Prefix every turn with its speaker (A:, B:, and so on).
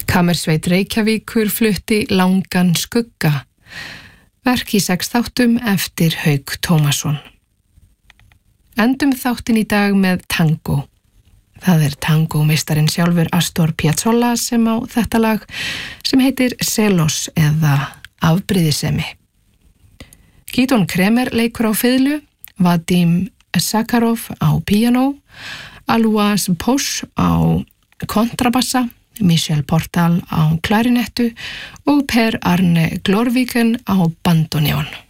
A: Kammersveit Reykjavíkur flutti Langan skugga, verk í 6 þáttum eftir Hauk Tómasson. Endum þáttin í dag með tango. Það tangomeistarinn sjálfur Astor Piazzolla sem á þetta lag sem heitir Celos eða afbrýðisemi. Gidon Kremer leikur á fiðlu, Vadim Sakharov á píanó, Alois Posch á kontrabassa, Michel Portal á klarinettu og Per Arne Glorviken á bandoneon.